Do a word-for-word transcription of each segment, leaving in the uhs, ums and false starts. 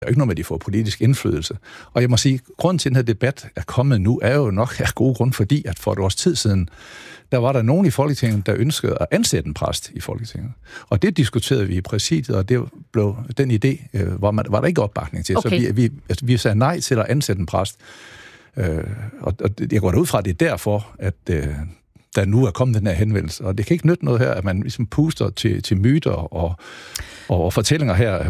er ikke noget med, at de får politisk indflydelse. Og jeg må sige, grunden til, at den her debat er kommet nu, er jo nok af gode grund, fordi at for et års tid siden, der var der nogen i Folketinget, der ønskede at ansætte en præst i Folketinget. Og det diskuterede vi i præsidiet, og det blev den idé, øh, var, man, var der ikke opbakning til. Okay. Så vi, vi, altså, vi sagde nej til at ansætte en præst. Øh, og, og jeg går da ud fra, at det er derfor, at øh, der nu er kommet den her henvendelse. Og det kan ikke nytte noget her, at man ligesom puster til, til myter og, og, og fortællinger her,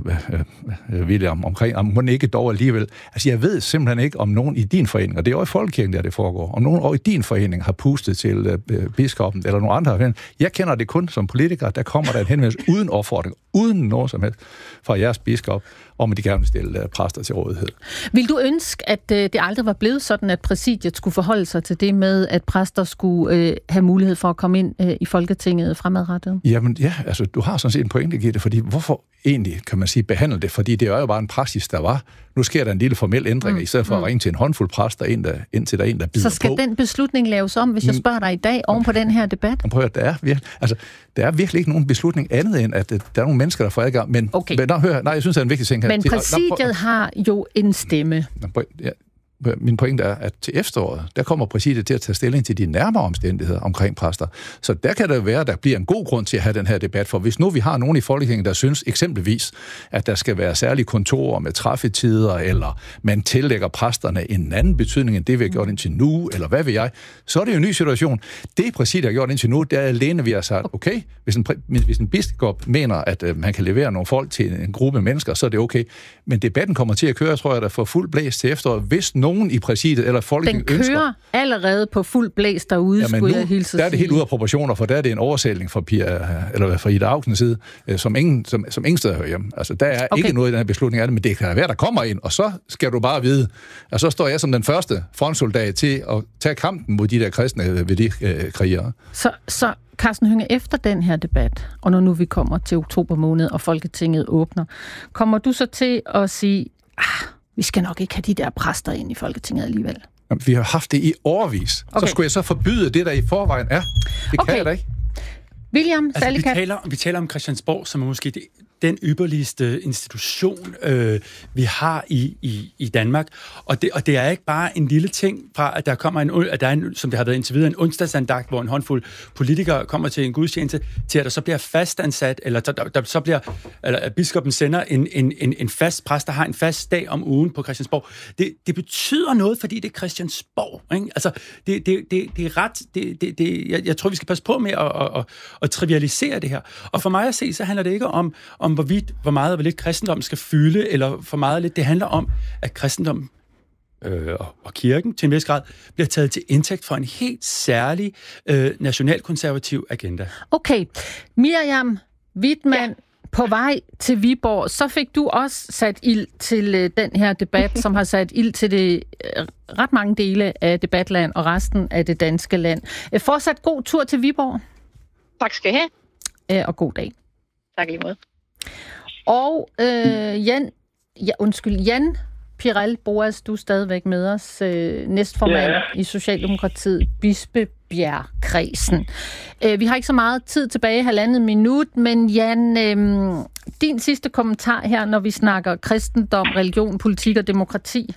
øh, William, omkring, om man ikke dog alligevel. Altså, jeg ved simpelthen ikke, om nogen i din forening, og det er jo i Folkekirken, der det foregår, om nogen over i din forening har pustet til øh, biskoppen eller nogen andre. Jeg kender det kun som politiker, der kommer der en henvendelse uden opfordring, uden noget som helst fra jeres biskop, om at de gerne vil stille præster til rådighed. Vil du ønske, at øh, det aldrig var blevet sådan, at præsidiet skulle forholde sig til det med, at præster skulle øh, have mulighed for at komme ind øh, i Folketinget fremadrettet? Jamen ja, altså du har sådan set en pointe, Gitte, fordi hvorfor egentlig, kan man sige, behandle det? Fordi det er jo bare en praksis, der var. Nu sker der en lille formel ændring, mm, i stedet for mm. at ringe til en håndfuld præster, indtil der er en, der bider på. Så skal på. Den beslutning laves om, hvis jeg spørger dig i dag, oven på den her debat? Prøv at, der er virkelig, altså, der er virkelig ikke nogen beslutning andet, end at der er nogle mennesker, der får adgang. Men, okay. men der, hør, nej, jeg synes, det er en vigtig ting her. Men præsidiet har jo en stemme. Ja. Min pointe er, at til efteråret, der kommer præsidiet til at tage stilling til de nærmere omstændigheder omkring præster. Så der kan det være, at der bliver en god grund til at have den her debat, for hvis nu vi har nogen i Folketinget, der synes eksempelvis, at der skal være særlige kontorer med træffetider, eller man tillægger præsterne en anden betydning, end det vi har gjort indtil nu, eller hvad ved jeg, så er det jo en ny situation. Det præsidiet har gjort indtil nu, det er alene, vi har sagt, okay, hvis en, hvis en biskop mener, at uh, man kan levere nogle folk til en gruppe mennesker, så er det okay. Men debatten kommer til at køre, tror jeg, der får fuld blæs til efteråret, hvis nogen i præsidiet eller Folketinget ønsker. Den kører ønsker. allerede på fuld blæs derude, Jamen skulle nu, jeg hilse der er det helt ude af proportioner, for der er det en oversætning fra, Pia, eller fra Ida Aukens side, som ingen, som, som ingen steder hører hjemme. Altså, der er okay. ikke noget i den her beslutning af det, men det kan være, der kommer ind, og så skal du bare vide, og så står jeg som den første frontsoldat til at tage kampen mod de der kristne ved de øh, krigere. Så, så Karsten Hønge, efter den her debat, og når nu vi kommer til oktober måned, og Folketinget åbner, kommer du så til at sige, ah, vi skal nok ikke have de der præster ind i Folketinget alligevel? Jamen, vi har haft det i årevis. Okay. Så skulle jeg så forbyde det, der i forvejen er. Det okay. kan jeg da ikke. William, altså, vi, taler, vi taler om Christiansborg, som er måske det, den ypperligste institution, øh, vi har i, i, i Danmark. Og det, og det er ikke bare en lille ting fra, at der kommer en, at der er en, som det har været indtil videre, en onsdagsandagt, hvor en håndfuld politikere kommer til en gudstjeneste, til at der så bliver fastansat, eller der, der så bliver, eller at biskoppen sender en, en, en, en fast præst, der har en fast dag om ugen på Christiansborg. Det, det betyder noget, fordi det er Christiansborg. Ikke? Altså, det, det, det, det er ret... Det, det, det, jeg, jeg tror, vi skal passe på med at, at, at, at trivialisere det her. Og for mig at se, så handler det ikke om, om hvorvidt, hvor meget og hvor lidt kristendommen skal fylde, eller for meget og lidt. Det handler om, at kristendommen øh, og, og kirken til en vis grad bliver taget til indtægt for en helt særlig øh, nationalkonservativ agenda. Okay. Miriam Widmann, ja. På vej til Viborg, så fik du også sat ild til øh, den her debat, som har sat ild til det øh, ret mange dele af debatland og resten af det danske land. Øh, fortsat god tur til Viborg. Tak skal I have. Øh, og god dag. Tak lige måde. Og øh, Jan, ja, undskyld, Jan Pirel Boas, du er stadigvæk med os, øh, næstformand yeah. i Socialdemokratiet, Bispebjerg-kredsen. Øh, vi har ikke så meget tid tilbage, halvandet minut, men Jan, øh, din sidste kommentar her, når vi snakker kristendom, religion, politik og demokrati.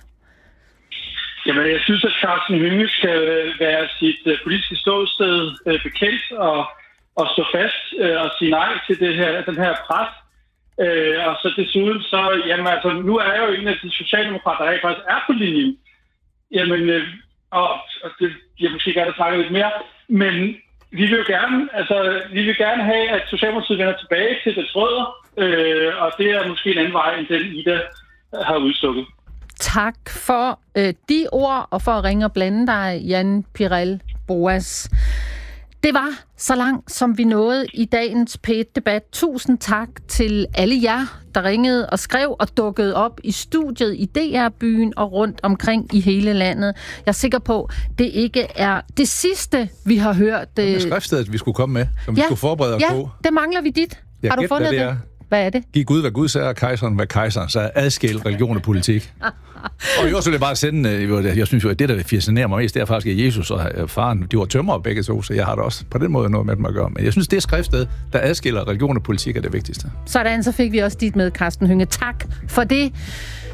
Jamen, jeg synes, at Karsten Hønge skal være sit uh, politiske ståsted uh, bekendt og, og stå fast uh, og sige nej til det her, den her pres. Uh, og så desuden, så, jamen altså, nu er jeg jo en af de socialdemokrater, der faktisk er på linjen. Jamen, uh, og, og det, jeg måske gerne snakke lidt mere, men vi vil jo gerne, altså, vi vil gerne have, at Socialdemokratiet vender tilbage til dets rødder, uh, og det er måske en anden vej, end den Ida har udstukket. Tak for øh, de ord, og for at ringe og blande dig, Jan Pirel Boas. Det var så langt, som vi nåede i dagens P et-debat. Tusind tak til alle jer, der ringede og skrev og dukkede op i studiet i D R-byen og rundt omkring i hele landet. Jeg er sikker på, det ikke er det sidste, vi har hørt. Det er skriftstedet, vi skulle komme med, som ja, vi skulle forberede os ja, på. Ja, det mangler vi dit. Jeg har du gæt, fundet hvad det? det? Er. Hvad er det? Giv Gud, hvad Gud sagde, og kejseren, hvad kejseren sagde. Adskil religion og politik. Og jeg også vil jeg bare sende, jeg synes jo, at det, der fascinerer mig mest, det er faktisk, at Jesus og faren, de var tømrere begge to, så jeg har da også på den måde noget med dem at gøre. Men jeg synes, det skriftsted, der adskiller religion og politik, er det vigtigste. Sådan, så fik vi også dit med, Karsten Hønge. Tak for det.